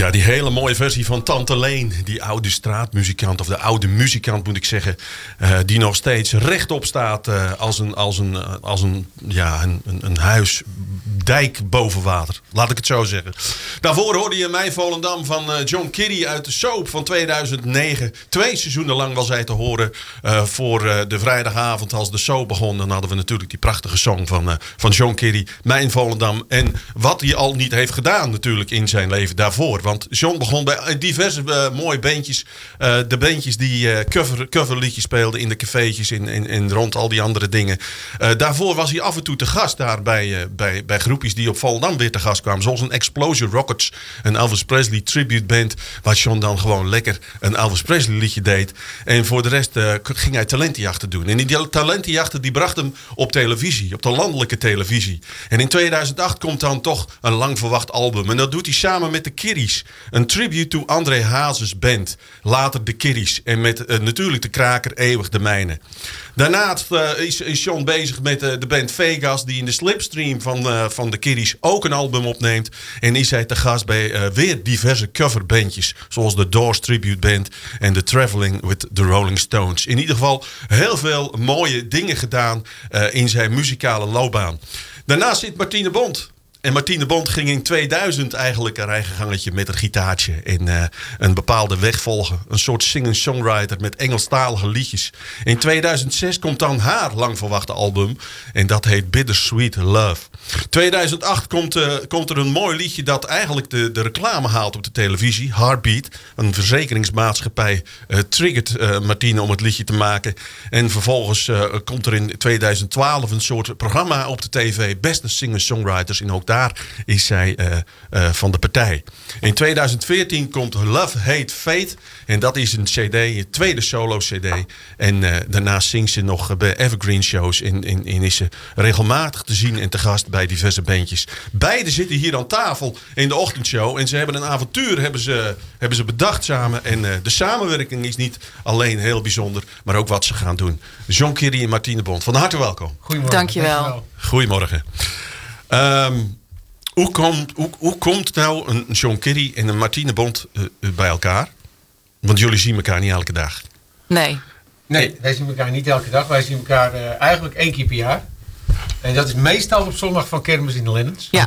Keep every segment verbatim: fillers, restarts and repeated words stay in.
Ja, die hele mooie versie van Tante Leen. Die oude straatmuzikant, of de oude muzikant moet ik zeggen. Uh, die nog steeds rechtop staat uh, als, een, als, een, uh, als een, ja, een, een, een huis. Dijk boven water. Laat ik het zo zeggen. Daarvoor hoorde je Mijn Volendam van uh, John Kerry uit de soap van tweeduizend negen. Twee seizoenen lang was hij te horen uh, voor uh, de vrijdagavond als de soap begon. Dan hadden we natuurlijk die prachtige song van, uh, van John Kerry. Mijn Volendam. En wat hij al niet heeft gedaan natuurlijk in zijn leven daarvoor. Want John begon bij diverse uh, mooie bandjes. Uh, de bandjes die uh, cover, coverliedjes speelden in de cafeetjes en, en, en rond al die andere dingen. Uh, daarvoor was hij af en toe te gast daar bij, uh, bij, bij groepjes die op Volendam weer te gast kwamen. Zoals een Explosion Rockets, een Elvis Presley tribute band. Waar John dan gewoon lekker een Elvis Presley liedje deed. En voor de rest uh, ging hij talentenjachten doen. En die talentenjachten die bracht hem op televisie. Op de landelijke televisie. En in tweeduizend acht komt dan toch een lang verwacht album. En dat doet hij samen met de Kirries. Een tribute to André Hazes band. Later de Kirries. En met uh, natuurlijk de kraker Eeuwig de Mijne. Daarnaast uh, is, is John bezig met uh, de band Vegas. Die in de slipstream van, uh, van de Kirries ook een album opneemt. En is hij te gast bij uh, weer diverse coverbandjes. Zoals de Doors Tribute Band. En The Traveling with the Rolling Stones. In ieder geval heel veel mooie dingen gedaan uh, in zijn muzikale loopbaan. Daarnaast zit Martine Bond. En Martine Bond ging in tweeduizend eigenlijk een eigen gangetje met een gitaartje. En uh, een bepaalde weg volgen. Een soort singer-songwriter met Engelstalige liedjes. In tweeduizend zes komt dan haar lang verwachte album. En dat heet Bittersweet Love. tweeduizend acht komt, uh, komt er een mooi liedje dat eigenlijk de, de reclame haalt op de televisie. Heartbeat. Een verzekeringsmaatschappij uh, triggert uh, Martine om het liedje te maken. En vervolgens uh, komt er in tweeduizend twaalf een soort programma op de tv. Beste singer-songwriters. En ook daar is zij uh, uh, van de partij. In tweeduizend veertien komt Love, Hate, Fate. En dat is een cd, een tweede solo cd. En uh, daarnaast zingt ze nog bij Evergreen shows. En, en, en is ze regelmatig te zien en te gast bij diverse bandjes. Beiden zitten hier aan tafel in de ochtendshow. En ze hebben een avontuur hebben ze, hebben ze bedacht samen. En uh, de samenwerking is niet alleen heel bijzonder, maar ook wat ze gaan doen. John Kerry en Martine Bond, van harte welkom. Goedemorgen. Dankjewel. Dankjewel. Goedemorgen. Um, hoe, komt, hoe, hoe komt nou een John Kerry en een Martine Bond uh, bij elkaar? Want jullie zien elkaar niet elke dag. Nee. Nee, wij zien elkaar niet elke dag. Wij zien elkaar uh, eigenlijk één keer per jaar. En dat is meestal op zondag van Kermis in de Lennens. Ja.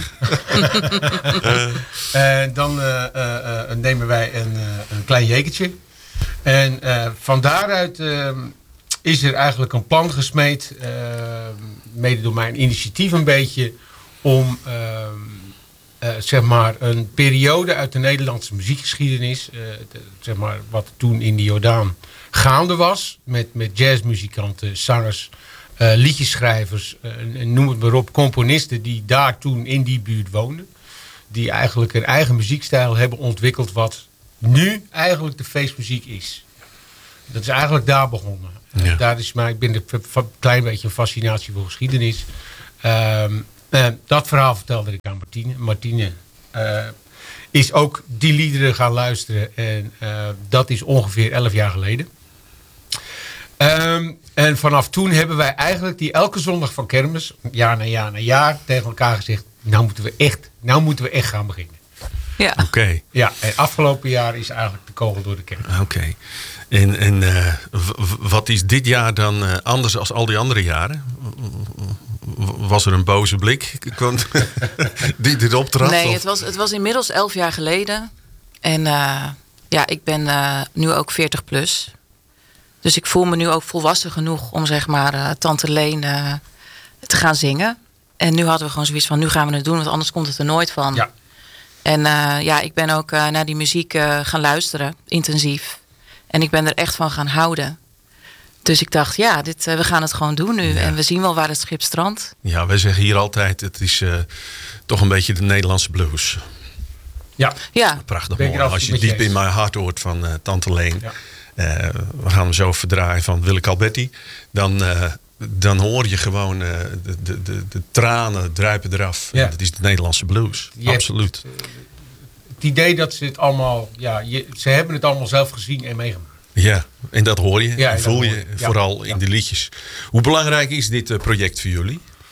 Okay. uh, uh, dan uh, uh, uh, nemen wij een, uh, een klein jekertje. En uh, van daaruit uh, is er eigenlijk een plan gesmeed. Uh, mede door mijn initiatief een beetje. Om uh, uh, zeg maar een periode uit de Nederlandse muziekgeschiedenis. Uh, de, zeg maar wat toen in de Jordaan gaande was. Met, met jazzmuzikanten, zangers, uh, liedjeschrijvers. Uh, noem het maar op, componisten die daar toen in die buurt woonden. Die eigenlijk een eigen muziekstijl hebben ontwikkeld. Wat nu eigenlijk de feestmuziek is. Dat is eigenlijk daar begonnen. Ja. Daar is maar, ik ben een klein beetje een fascinatie voor geschiedenis. Um, uh, dat verhaal vertelde ik aan Martine. Martine uh, is ook die liederen gaan luisteren. En uh, dat is ongeveer elf jaar geleden. Um, en vanaf toen hebben wij eigenlijk die elke zondag van Kermis, jaar na jaar na jaar, tegen elkaar gezegd, nou moeten we echt, nou moeten we echt gaan beginnen. Ja. Oké. Okay. Ja, en afgelopen jaar is eigenlijk de kogel door de kerk. Oké. Okay. En, en uh, w- wat is dit jaar dan uh, anders dan al die andere jaren? Was er een boze blik die dit optrad? Nee, of? het was, het was inmiddels elf jaar geleden. En uh, ja, ik ben uh, nu ook veertig plus. Dus ik voel me nu ook volwassen genoeg om zeg maar uh, Tante Leen uh, te gaan zingen. En nu hadden we gewoon zoiets van, nu gaan we het doen, want anders komt het er nooit van. Ja. En uh, ja, ik ben ook uh, naar die muziek uh, gaan luisteren, intensief. En ik ben er echt van gaan houden. Dus ik dacht, ja, dit, uh, we gaan het gewoon doen nu. Ja. En we zien wel waar het schip strandt. Ja, wij zeggen hier altijd, het is uh, toch een beetje de Nederlandse blues. Ja. Ja. Prachtig mooi. Als je Diep in My Heart hoort van uh, Tante Leen. Ja. Uh, we gaan hem zo verdraaien van Willeke Alberti. Dan, uh, dan hoor je gewoon uh, de, de, de, de tranen druipen eraf. Ja. Dat is de Nederlandse blues. Je Absoluut. Hebt, uh, het idee dat ze het allemaal, ja, je, ze hebben het allemaal zelf gezien en meegemaakt. Ja, en dat hoor je ja, en voel je, je. Ja. vooral Ja. in de liedjes. Hoe belangrijk is dit uh, project voor jullie?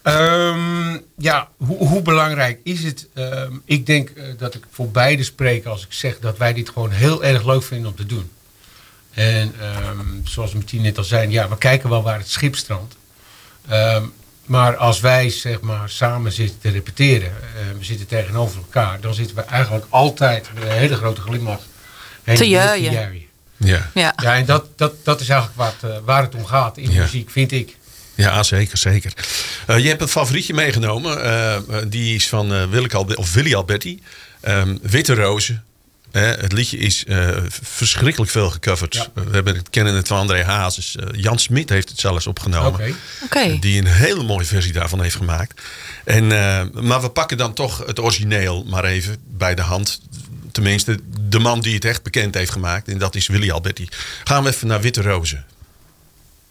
Um, ja, hoe, hoe belangrijk is het? Um, ik denk uh, dat ik voor beide spreek als ik zeg dat wij dit gewoon heel erg leuk vinden om te doen. En um, zoals Martien net al zei, ja, we kijken wel waar het schip strandt. Um, maar als wij zeg maar samen zitten te repeteren, uh, we zitten tegenover elkaar, dan zitten we eigenlijk altijd met een hele grote glimlach heen Te en weer juichen. juichen. Ja, Ja. Ja, en dat, dat, dat is eigenlijk wat, uh, waar het om gaat in Ja. muziek, vind ik. ja zeker, zeker. Uh, je hebt een favorietje meegenomen. Uh, uh, die is van uh, Willeke Albe- of Willy Alberti. Um, Witte Rozen. Uh, het liedje is uh, verschrikkelijk veel gecoverd. Ja. Uh, we hebben het kennen het van André Hazes. Uh, Jan Smit heeft het zelfs opgenomen. Oké. Oké. Die een hele mooie versie daarvan heeft gemaakt. En, uh, maar we pakken dan toch het origineel maar even bij de hand. Tenminste, de man die het echt bekend heeft gemaakt. En dat is Willy Alberti. Gaan we even naar Witte Rozen.